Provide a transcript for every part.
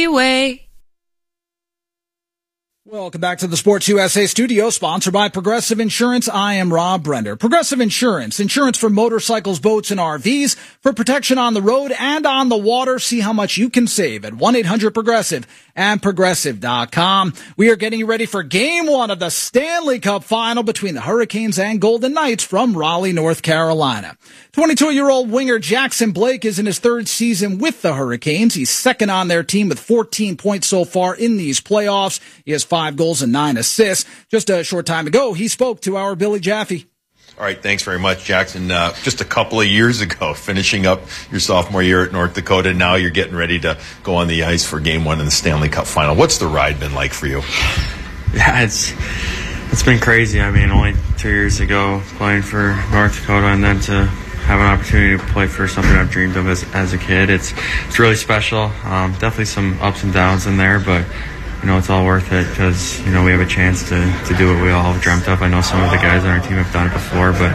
Way. Welcome back to the Sports USA studio, sponsored by Progressive Insurance. I am Rob Brender. Progressive Insurance, insurance for motorcycles, boats, and RVs, for protection on the road and on the water. See how much you can save at 1-800-PROGRESSIVE and Progressive.com. We are getting you ready for Game 1 of the Stanley Cup Final between the Hurricanes and Golden Knights from Raleigh, North Carolina. 22-year-old winger Jackson Blake is in his third season with the Hurricanes. He's second on their team with 14 points so far in these playoffs. He has 5 goals and 9 assists. Just a short time ago, he spoke to our Billy Jaffe. All right, thanks very much, Jackson. Just a couple of years ago, finishing up your sophomore year at North Dakota, now you're getting ready to go on the ice for Game 1 in the Stanley Cup Final. What's the ride been like for you? Yeah, it's been crazy. I mean, only 2 years ago, playing for North Dakota, and then to have an opportunity to play for something I've dreamed of as a kid. It's really special. Definitely some ups and downs in there, but it's all worth it because, we have a chance to do what we all have dreamt of. I know some of the guys on our team have done it before, but,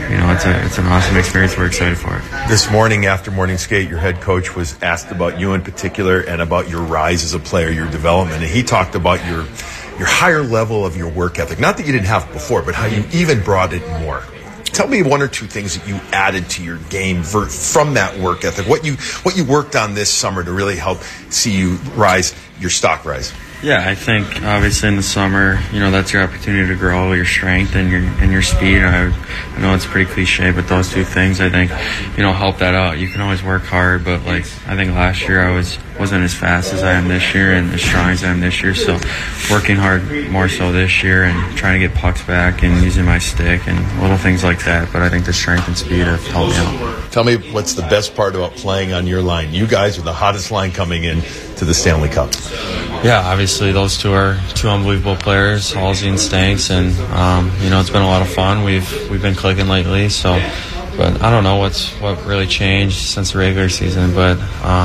it's an awesome experience. We're excited for it. This morning after morning skate, your head coach was asked about you in particular and about your rise as a player, your development, and he talked about your higher level of your work ethic. Not that you didn't have it before, but how you even brought it more. Tell me one or two things that you added to your game from that work ethic, what you worked on this summer to really help see you rise, your stock rise. Yeah, I think obviously in the summer, that's your opportunity to grow your strength and your speed. I know it's pretty cliche, but those two things I think, help that out. You can always work hard, but I think last year I wasn't as fast as I am this year and as strong as I am this year. So working hard more so this year and trying to get pucks back and using my stick and little things like that. But I think the strength and speed have helped me out. Tell me what's the best part about playing on your line. You guys are the hottest line coming in to the Stanley Cup. Yeah, obviously those two are two unbelievable players, Halsey and Stanks, and it's been a lot of fun. We've been clicking lately, but I don't know what really changed since the regular season, but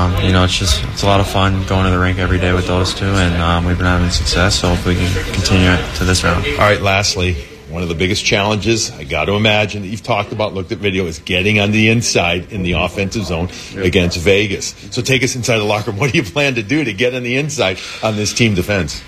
it's a lot of fun going to the rink every day with those two, and we've been having success, so hopefully we can continue it to this round. All right, lastly, one of the biggest challenges I got to imagine that you've talked about, looked at video, is getting on the inside in the offensive zone against Vegas. So take us inside the locker room. What do you plan to do to get on the inside on this team defense?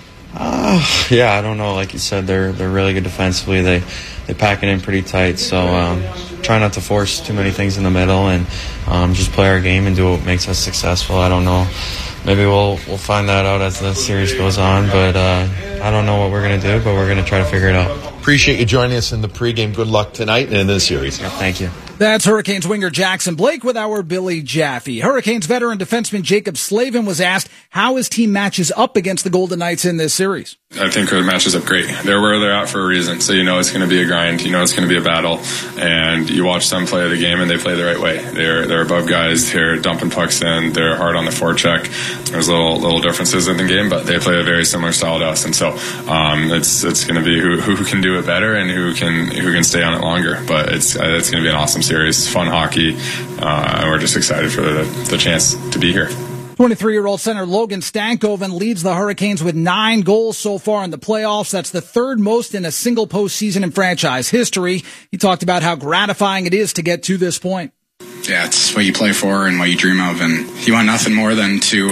I don't know. Like you said, they're really good defensively. They pack it in pretty tight. So try not to force too many things in the middle and just play our game and do what makes us successful. I don't know. Maybe we'll find that out as the series goes on, but I don't know what we're going to do, but we're going to try to figure it out. Appreciate you joining us in the pregame. Good luck tonight and in this series. Yeah, thank you. That's Hurricanes winger Jackson Blake with our Billy Jaffe. Hurricanes veteran defenseman Jacob Slavin was asked how his team matches up against the Golden Knights in this series. I think it matches up great. They're where they're at for a reason. So it's going to be a grind. It's going to be a battle. And you watch them play the game, and they play the right way. They're above guys. They're dumping pucks in. They're hard on the forecheck. There's little differences in the game, but they play a very similar style to us. And so it's going to be who can do it better and who can stay on it longer. But it's going to be an awesome series, fun hockey, and we're just excited for the chance to be here. 23-year-old center Logan Stankoven leads the Hurricanes with 9 goals so far in the playoffs. That's the third most in a single postseason in franchise history. He talked about how gratifying it is to get to this point. Yeah, it's what you play for and what you dream of, and you want nothing more than to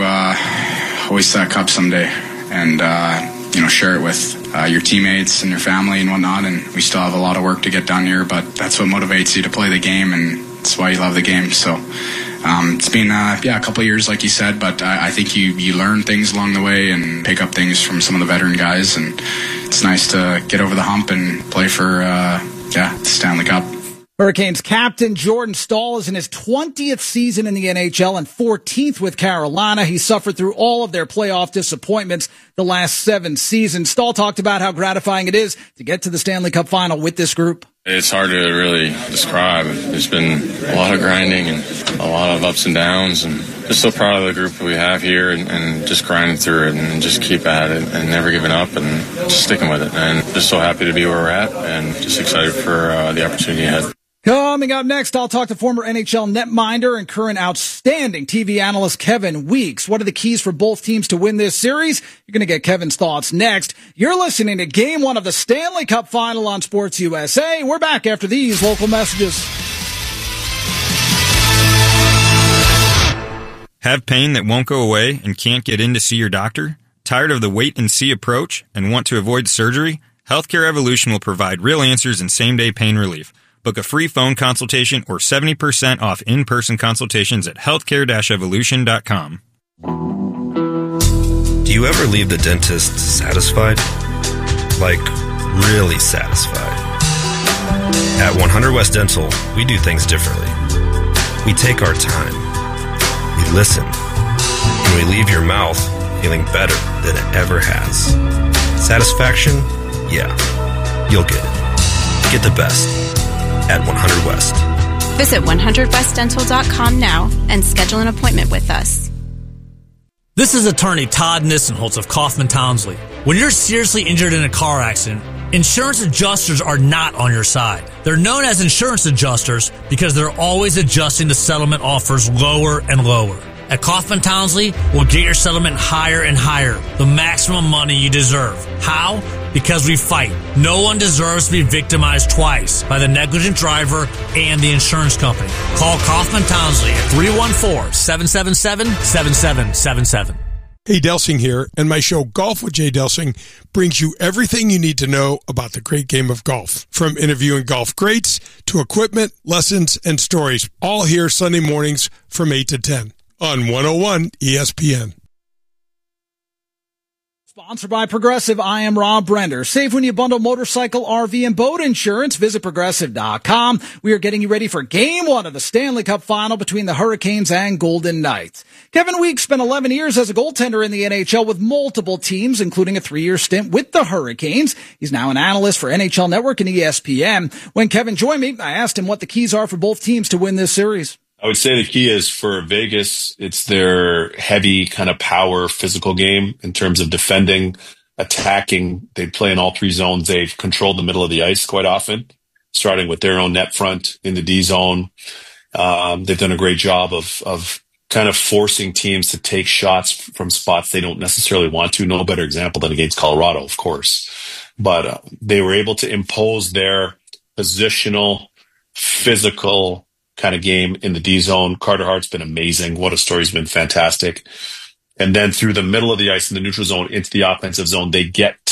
hoist that cup someday and share it with your teammates and your family and whatnot. And we still have a lot of work to get done here, but that's what motivates you to play the game, and it's why you love the game. So it's been a couple of years, like you said, but I think you learn things along the way and pick up things from some of the veteran guys, and it's nice to get over the hump and play for the Stanley Cup. Hurricanes captain Jordan Staal is in his 20th season in the NHL and 14th with Carolina. He suffered through all of their playoff disappointments the last 7 seasons. Staal talked about how gratifying it is to get to the Stanley Cup Final with this group. It's hard to really describe. There's been a lot of grinding and a lot of ups and downs, and just so proud of the group that we have here and just grinding through it and just keep at it and never giving up and just sticking with it. And just so happy to be where we're at and just excited for the opportunity ahead. Coming up next, I'll talk to former NHL netminder and current outstanding TV analyst Kevin Weeks. What are the keys for both teams to win this series? You're going to get Kevin's thoughts next. You're listening to Game 1 of the Stanley Cup Final on Sports USA. We're back after these local messages. Have pain that won't go away and can't get in to see your doctor? Tired of the wait-and-see approach and want to avoid surgery? Healthcare Evolution will provide real answers and same-day pain relief. Book a free phone consultation or 70% off in-person consultations at healthcare-evolution.com. Do you ever leave the dentist satisfied? Like, really satisfied? At 100 West Dental, we do things differently. We take our time. We listen. And we leave your mouth feeling better than it ever has. Satisfaction? Yeah. You'll get it. Get the best at 100 West. Visit 100westdental.com now and schedule an appointment with us. This is attorney Todd Nissenholtz of Kaufman Townsley. When you're seriously injured in a car accident, insurance adjusters are not on your side. They're known as insurance adjusters because they're always adjusting the settlement offers lower and lower. At Kaufman Townsley, we'll get your settlement higher and higher, the maximum money you deserve. How? Because we fight. No one deserves to be victimized twice by the negligent driver and the insurance company. Call Kaufman Townsley at 314-777-7777. Hey, Delsing here, and my show Golf with Jay Delsing brings you everything you need to know about the great game of golf. From interviewing golf greats to equipment, lessons, and stories, all here Sunday mornings from 8 to 10 on 101 ESPN. Sponsored by Progressive, I am Rob Brender. Save when you bundle motorcycle, RV, and boat insurance. Visit Progressive.com. We are getting you ready for Game 1 of the Stanley Cup Final between the Hurricanes and Golden Knights. Kevin Weeks spent 11 years as a goaltender in the NHL with multiple teams, including a 3-year stint with the Hurricanes. He's now an analyst for NHL Network and ESPN. When Kevin joined me, I asked him what the keys are for both teams to win this series. I would say the key is for Vegas, it's their heavy kind of power physical game in terms of defending, attacking. They play in all three zones. They've controlled the middle of the ice quite often, starting with their own net front in the D zone. They've done a great job of kind of forcing teams to take shots from spots they don't necessarily want to. No better example than against Colorado, of course. But they were able to impose their positional, physical kind of game in the D zone. Carter Hart's been amazing. What a story. He's been fantastic. And then through the middle of the ice in the neutral zone into the offensive zone, they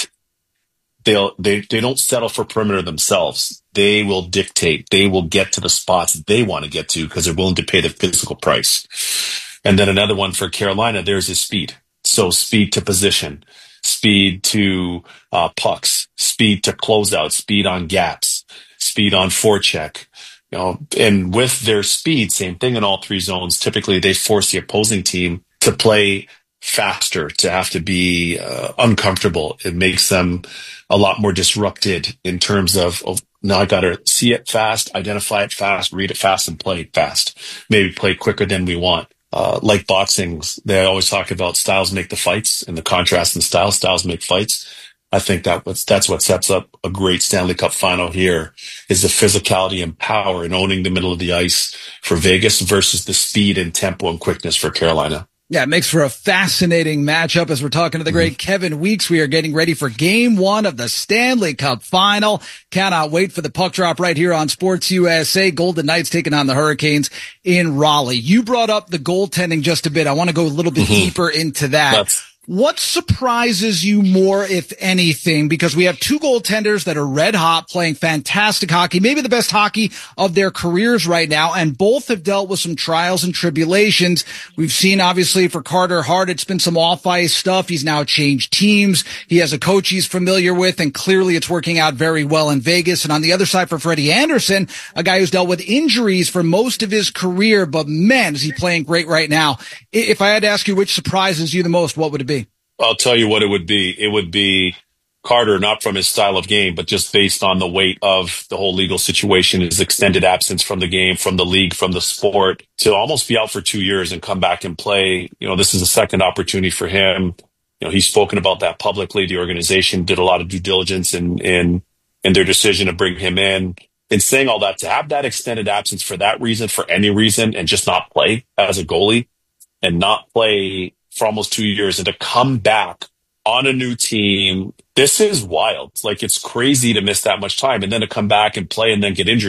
don't settle for perimeter themselves. They will dictate. They will get to the spots they want to get to because they're willing to pay the physical price. And then another one for Carolina, there's his speed. So speed to position, speed to pucks, speed to closeout, speed on gaps, speed on forecheck. You know, and with their speed, same thing in all three zones. Typically, they force the opposing team to play faster, to have to be uncomfortable. It makes them a lot more disrupted in terms of now I got to see it fast, identify it fast, read it fast, and play it fast. Maybe play quicker than we want. Like boxing, they always talk about styles make the fights, and the contrast in styles make fights. I think that's what sets up a great Stanley Cup final here is the physicality and power and owning the middle of the ice for Vegas versus the speed and tempo and quickness for Carolina. Yeah, it makes for a fascinating matchup as we're talking to the great Kevin Weeks. We are getting ready for Game 1 of the Stanley Cup Final. Cannot wait for the puck drop right here on Sports USA. Golden Knights taking on the Hurricanes in Raleigh. You brought up the goaltending just a bit. I want to go a little bit deeper into that. What surprises you more, if anything? Because we have two goaltenders that are red hot, playing fantastic hockey, maybe the best hockey of their careers right now, and both have dealt with some trials and tribulations. We've seen, obviously, for Carter Hart, it's been some off-ice stuff. He's now changed teams. He has a coach he's familiar with, and clearly it's working out very well in Vegas. And on the other side, for Freddie Anderson, a guy who's dealt with injuries for most of his career, but man, is he playing great right now. If I had to ask you which surprises you the most, what would it be? I'll tell you what it would be. It would be Carter, not from his style of game, but just based on the weight of the whole legal situation, his extended absence from the game, from the league, from the sport, to almost be out for 2 years and come back and play. You know, this is a second opportunity for him. You know, he's spoken about that publicly. The organization did a lot of due diligence in their decision to bring him in. In saying all that, to have that extended absence for that reason, for any reason, and just not play as a goalie and not play for almost 2 years and to come back on a new team, this is wild. Like, it's crazy to miss that much time and then to come back and play and then get injured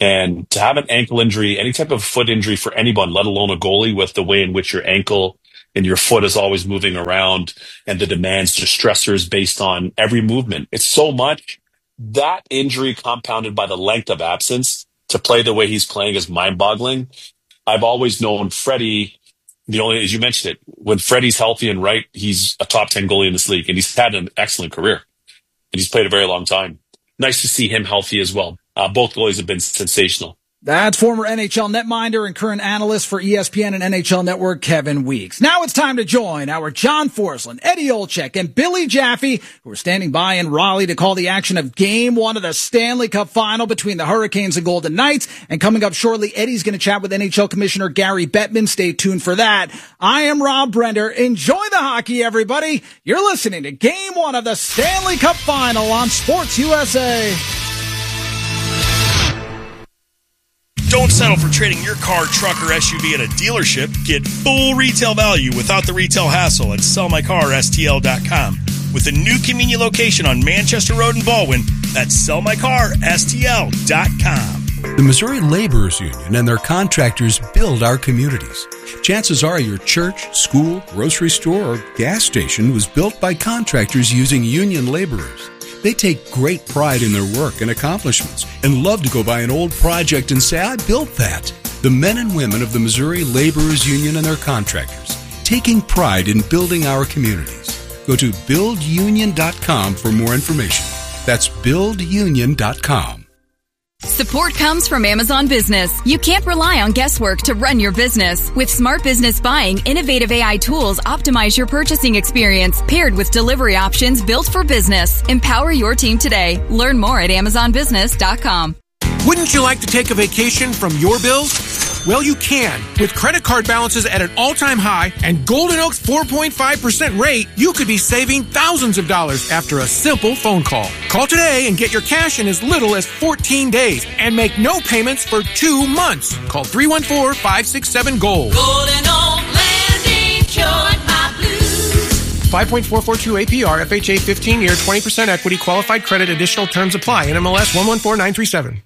And to have an ankle injury, any type of foot injury for anyone, let alone a goalie, with the way in which your ankle and your foot is always moving around and the demands to stressors based on every movement, it's so much. That injury compounded by the length of absence to play the way he's playing is mind-boggling. I've always known Freddie, as you mentioned it, when Freddie's healthy and right, he's a top 10 goalie in this league, and he's had an excellent career, and he's played a very long time. Nice to see him healthy as well. Both goalies have been sensational. That's former NHL netminder and current analyst for ESPN and NHL Network, Kevin Weeks. Now it's time to join our John Forslund, Eddie Olczyk, and Billy Jaffe, who are standing by in Raleigh to call the action of Game 1 of the Stanley Cup Final between the Hurricanes and Golden Knights. And coming up shortly, Eddie's going to chat with NHL Commissioner Gary Bettman. Stay tuned for that. I am Rob Brender. Enjoy the hockey, everybody. You're listening to Game 1 of the Stanley Cup Final on Sports USA. Don't settle for trading your car, truck, or SUV at a dealership. Get full retail value without the retail hassle at sellmycarstl.com. With a new convenient location on Manchester Road in Baldwin, that's sellmycarstl.com. The Missouri Laborers Union and their contractors build our communities. Chances are your church, school, grocery store, or gas station was built by contractors using union laborers. They take great pride in their work and accomplishments and love to go by an old project and say, I built that. The men and women of the Missouri Laborers Union and their contractors, taking pride in building our communities. Go to buildunion.com for more information. That's buildunion.com. Support comes from Amazon Business. You can't rely on guesswork to run your business. With Smart Business Buying, innovative AI tools optimize your purchasing experience, paired with delivery options built for business. Empower your team today. Learn more at AmazonBusiness.com. Wouldn't you like to take a vacation from your bills? Well, you can. With credit card balances at an all-time high and Golden Oak's 4.5% rate, you could be saving thousands of dollars after a simple phone call. Call today and get your cash in as little as 14 days and make no payments for 2 months. Call 314-567-GOLD. Golden Oak Landing, join my blues. 5.442 APR, FHA 15-year, 20% equity, qualified credit, additional terms apply. NMLS 114937.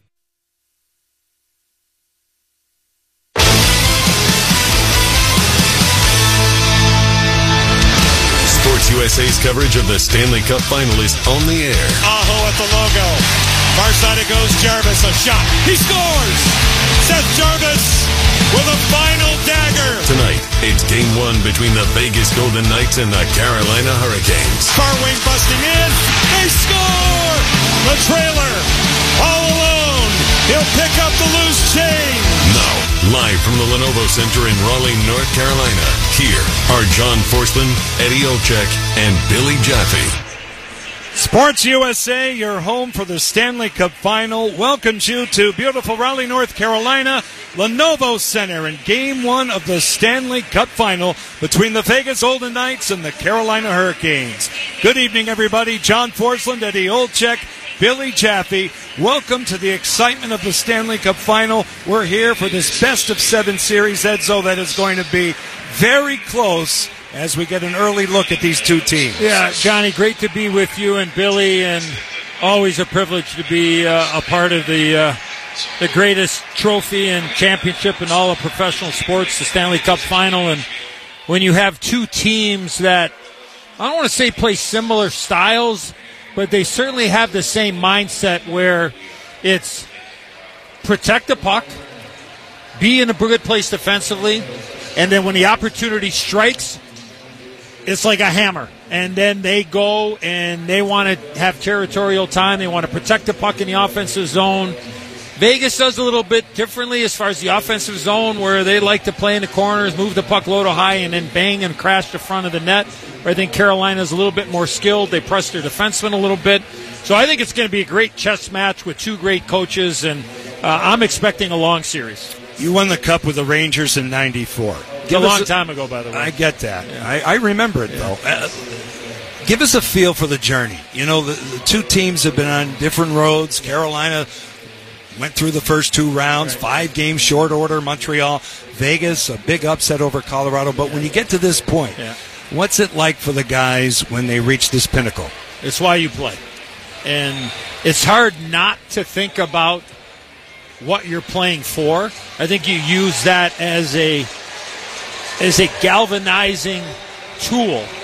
USA's coverage of the Stanley Cup Final is on the air. Aho at the logo. Far side it goes, Jarvis, a shot. He scores! Seth Jarvis with a final dagger. Tonight, it's Game 1 between the Vegas Golden Knights and the Carolina Hurricanes. Far wing busting in. They score! The trailer all alone. He'll pick up the loose chain. Now, live from the Lenovo Center in Raleigh, North Carolina, here are John Forslund, Eddie Olczyk, and Billy Jaffe. Sports USA, your home for the Stanley Cup Final, welcomes you to beautiful Raleigh, North Carolina, Lenovo Center in Game 1 of the Stanley Cup Final between the Vegas Golden Knights and the Carolina Hurricanes. Good evening, everybody. John Forslund, Eddie Olczyk, Billy Jaffe. Welcome to the excitement of the Stanley Cup Final. We're here for this best-of-7 series, Edzo, that is going to be very close as we get an early look at these two teams. Yeah, Johnny, great to be with you and Billy, and always a privilege to be a part of the greatest trophy and championship in all of professional sports, the Stanley Cup Final. And when you have two teams that, I don't want to say play similar styles, but they certainly have the same mindset where it's protect the puck, be in a good place defensively, and then when the opportunity strikes, it's like a hammer. And then they go and they want to have territorial time. They want to protect the puck in the offensive zone. Vegas does a little bit differently as far as the offensive zone, where they like to play in the corners, move the puck low to high, and then bang and crash the front of the net. I think Carolina's a little bit more skilled. They press their defensemen a little bit. So I think it's going to be a great chess match with two great coaches, and I'm expecting a long series. You won the Cup with the Rangers in '94. A long time ago, by the way. I get that. Yeah. I remember it, though. Give us a feel for the journey. You know, the two teams have been on different roads. Carolina went through the first 2 rounds, 5-game short order, Montreal. Vegas, a big upset over Colorado. But when you get to this point, what's it like for the guys when they reach this pinnacle? It's why you play. And it's hard not to think about what you're playing for. I think you use that as a galvanizing tool